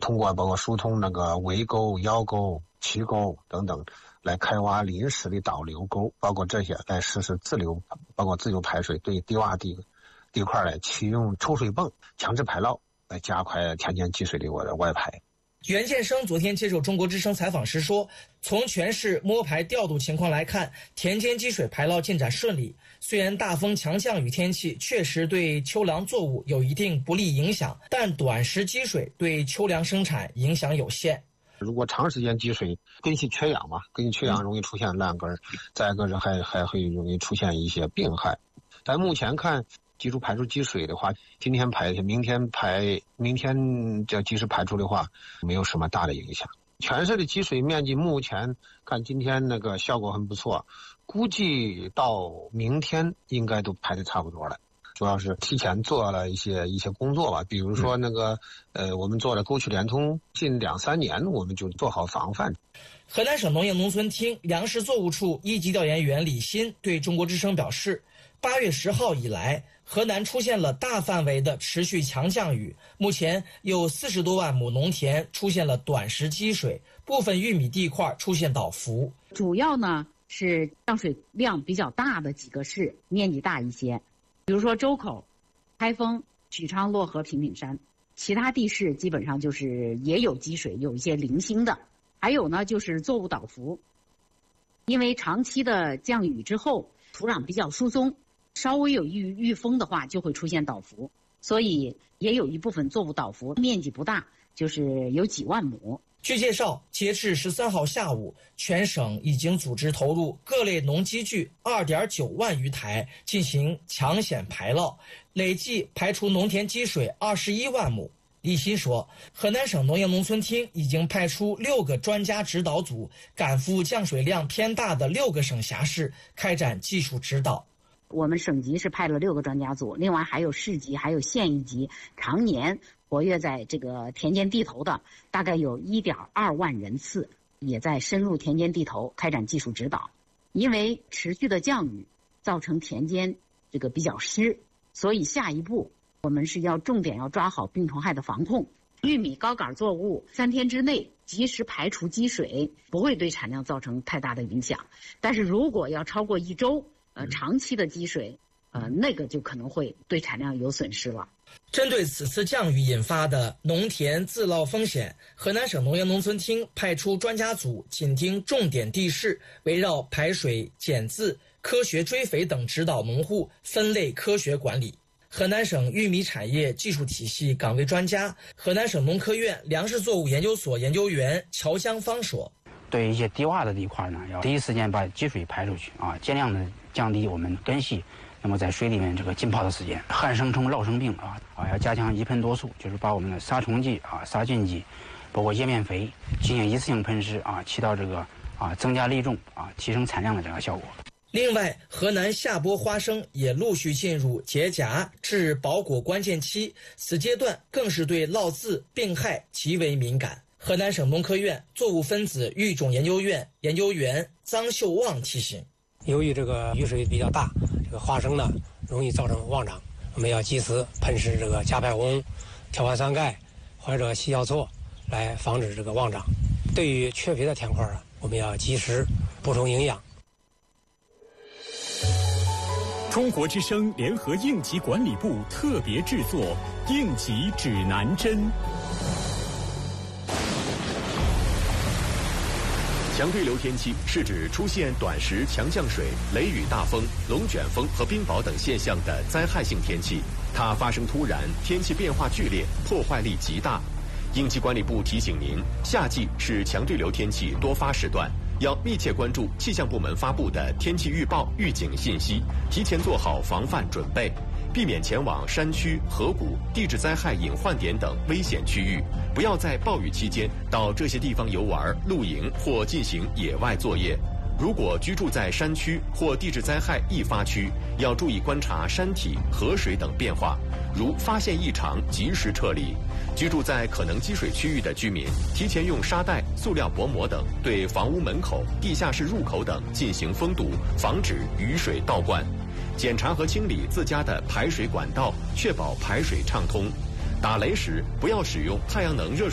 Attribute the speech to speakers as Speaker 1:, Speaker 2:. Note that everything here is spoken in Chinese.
Speaker 1: 通过包括疏通那个围沟、腰沟、渠沟等等，来开挖临时的导流沟，包括这些来实施自流，包括自由排水，对低洼地块来启用抽水泵强制排涝，来加快田间积水的外排。
Speaker 2: 袁建生昨天接受中国之声采访时说，从全市摸排调度情况来看，田间积水排涝进展顺利。虽然大风强降雨天气确实对秋粮作物有一定不利影响，但短时积水对秋粮生产影响有限。
Speaker 1: 如果长时间积水，根系缺氧嘛，根系缺氧容易出现烂根，再一个是还会容易出现一些病害。但目前看，基础排出积水的话，今天排，明天这及时排出的话，没有什么大的影响。全市的积水面积目前看今天那个效果很不错，估计到明天应该都排得差不多了。主要是提前做了一些工作吧，比如说那个我们做了沟渠联通，近2-3年我们就做好防范。
Speaker 2: 河南省农业农村厅粮食作物处一级调研员李鑫对中国之声表示，8月10号以来，河南出现了大范围的持续强降雨，目前有40多万亩农田出现了短时积水，部分玉米地块出现倒伏。
Speaker 3: 主要呢是降水量比较大的几个市，面积大一些，比如说周口、开封、许昌、漯河、平顶山，其他地市基本上就是也有积水，有一些零星的。还有呢就是作物倒伏，因为长期的降雨之后，土壤比较疏松，稍微有遇风的话就会出现倒伏，所以也有一部分作物倒伏，面积不大，就是有几万亩。
Speaker 2: 据介绍，截至13号下午，全省已经组织投入各类农机具2.9万余台进行抢险排涝，累计排除农田积水21万亩。李鑫说，河南省农业农村厅已经派出6个专家指导组赶赴降水量偏大的6个省辖市开展技术指导。
Speaker 3: 我们省级是派了6个专家组，另外还有市级还有县一级常年活跃在这个田间地头的大概有1.2万人次，也在深入田间地头开展技术指导。因为持续的降雨造成田间这个比较湿，所以下一步我们是要重点要抓好病虫害的防控。玉米高杆作物3天之内及时排除积水，不会对产量造成太大的影响。但是如果要超过1周，长期的积水，那个就可能会对产量有损失了。
Speaker 2: 针对此次降雨引发的农田自涝风险，河南省农业农村厅派出专家组紧盯重点地势，围绕排水、减渍、科学追肥等指导农户分类科学管理。河南省玉米产业技术体系岗位专家、河南省农科院粮食作物研究所研究员乔江芳说，
Speaker 4: 对一些低洼的地块呢，要第一时间把积水排出去啊，尽量的降低我们根系那么在水里面这个浸泡的时间。旱生虫、涝生病要加强一喷多速，就是把我们的杀虫剂杀菌剂，包括叶面肥进行一次性喷施起到这个增加粒重提升产量的这个效果。
Speaker 2: 另外，河南下播花生也陆续进入结荚至包果关键期，此阶段更是对涝渍病害极为敏感。河南省农科院作物分子育种研究院研究员臧秀旺提醒，
Speaker 5: 由于这个雨水比较大，这个花生呢容易造成旺长，我们要及时喷施这个加派红、条环酸钙或者硒药唑来防止这个旺长。对于缺肥的田块我们要及时补充营养。
Speaker 6: 中国之声联合应急管理部特别制作应急指南针。
Speaker 7: 强对流天气是指出现短时强降水、雷雨大风、龙卷风和冰雹等现象的灾害性天气，它发生突然，天气变化剧烈，破坏力极大。应急管理部提醒您，夏季是强对流天气多发时段，要密切关注气象部门发布的天气预报、预警信息，提前做好防范准备，避免前往山区、河谷、地质灾害隐患点等危险区域，不要在暴雨期间到这些地方游玩、露营或进行野外作业。如果居住在山区或地质灾害易发区，要注意观察山体、河水等变化，如发现异常及时撤离。居住在可能积水区域的居民，提前用沙袋、塑料薄膜等对房屋门口、地下室入口等进行封堵，防止雨水倒灌。检查和清理自家的排水管道，确保排水畅通。打雷时不要使用太阳能热